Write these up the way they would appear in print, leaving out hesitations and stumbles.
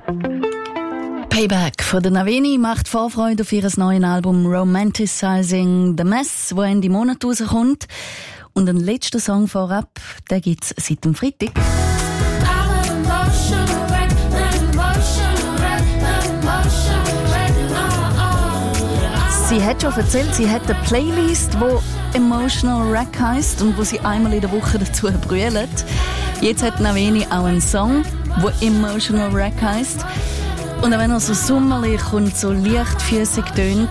Payback von der Naveni macht Vorfreude auf ihr neues Album Romanticizing the Mess, das Ende Monat rauskommt. Und den letzten Song vorab, den gibt's seit dem Freitag. Sie hat schon erzählt, sie hat eine Playlist, die Emotional Wreck heisst und wo sie einmal in der Woche dazu brüllt. Jetzt hat Naveni auch einen Song, der Emotional Wreck heisst. Und wenn er so sommerlich und so leichtfüßig tönt,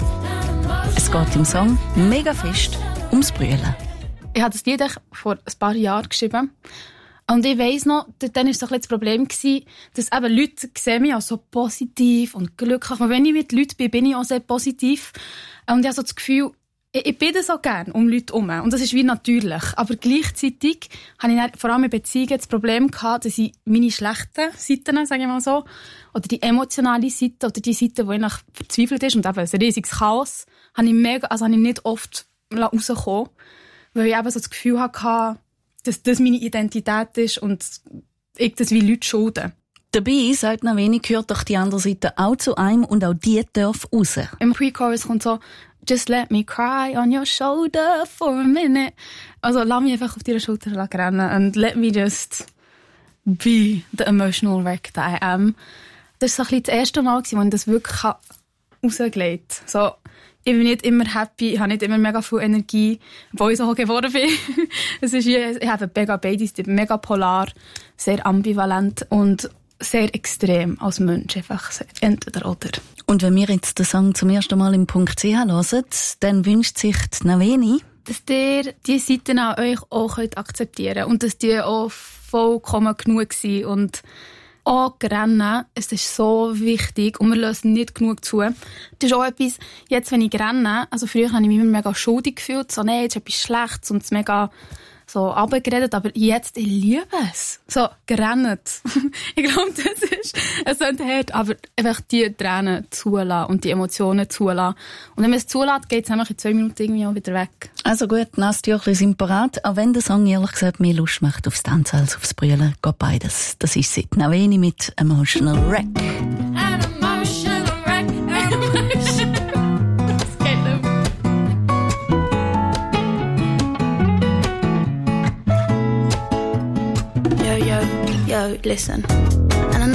es geht im Song mega fest ums Brüllen. Ich habe das Lied vor ein paar Jahren geschrieben. Und ich weiss noch, dann war so ein das Problem, dass eben Leute sehen mich als so positiv und glücklich. Und wenn ich mit Leuten bin ich auch sehr positiv. Und ich habe so das Gefühl, ich bin so gerne um Leute herum. Und das ist wie natürlich. Aber gleichzeitig hatte ich vor allem in Beziehungen das Problem gehabt, dass ich meine schlechten Seiten, sage ich mal so, oder die emotionale Seite, oder die Seite, die eigentlich verzweifelt ist, und eben ein riesiges Chaos, habe ich nicht oft rausgekommen, weil ich eben so das Gefühl hatte, dass das meine Identität ist und ich das wie Leute schulden. Dabei, sagt Naveni, gehört doch die andere Seite auch zu einem und auch die darf raus. Im Pre-Chorus kommt so «Just let me cry on your shoulder for a minute». Also lass mich einfach auf deiner Schulter rennen and let me just be the emotional wreck that I am. Das war so das erste Mal, wo ich das wirklich rausgelegt habe. So, ich bin nicht immer happy, ich habe nicht immer mega viel Energie, obwohl ich so geworden bin. Es ist ich habe beides, mega polar, sehr ambivalent und sehr extrem als Mensch, einfach entweder oder. Und wenn wir jetzt den Song zum ersten Mal im .ch hören, dann wünscht sich die Naveni, dass ihr diese Seiten an euch auch akzeptieren könnt und dass die auch vollkommen genug sind und auch rennen, es ist so wichtig und wir lösen nicht genug zu. Das ist auch etwas, jetzt wenn ich renne, also früher habe ich mich immer mega schuldig gefühlt, so nee, jetzt ist etwas Schlechtes und es mega so runtergeredet, aber jetzt, ich liebe es. So, gerannt. Ich glaube, es ist hart, aber einfach die Tränen zulassen und die Emotionen zulassen. Und wenn man es zulässt, geht es einfach in 2 Minuten irgendwie auch wieder weg. Also gut, Nasstüchli sind parat, auch wenn der Song ehrlich gesagt mehr Lust macht aufs Tanzen als aufs Brüllen, geht beides. Das ist sie, Naveni mit Emotional Wreck. Yo, listen.